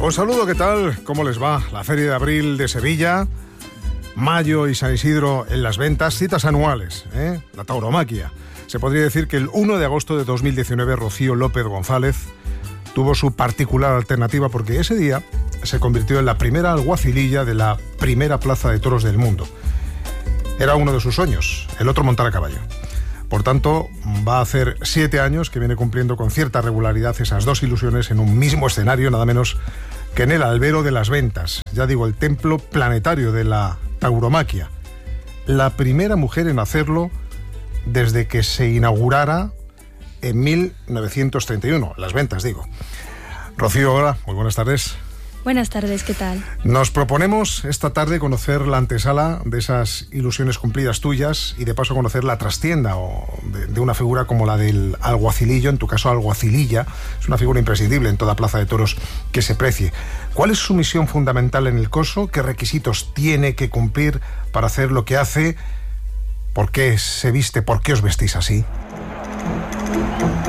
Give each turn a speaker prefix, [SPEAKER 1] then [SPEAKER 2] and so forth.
[SPEAKER 1] Un saludo, ¿qué tal? ¿Cómo les va? La Feria de Abril de Sevilla, Mayo y San Isidro en las ventas, citas anuales, la tauromaquia. Se podría decir que el 1 de agosto de 2019 Rocío López González tuvo su particular alternativa porque ese día se convirtió en la primera alguacililla de la primera plaza de toros del mundo. Era uno de sus sueños, el otro montar a caballo. Por tanto, va a hacer 7 años que viene cumpliendo con cierta regularidad esas dos ilusiones en un mismo escenario, nada menos que en el Albero de las Ventas. Ya digo, el templo planetario de la tauromaquia. La primera mujer en hacerlo desde que se inaugurara en 1931. Las Ventas, digo. Rocío, hola, muy buenas tardes.
[SPEAKER 2] Buenas tardes, ¿qué tal?
[SPEAKER 1] Nos proponemos esta tarde conocer la antesala de esas ilusiones cumplidas tuyas y de paso conocer la trastienda de una figura como la del alguacilillo, en tu caso alguacililla. Es una figura imprescindible en toda plaza de toros que se precie. ¿Cuál es su misión fundamental en el coso? ¿Qué requisitos tiene que cumplir para hacer lo que hace? ¿Por qué se viste? ¿Por qué os vestís así?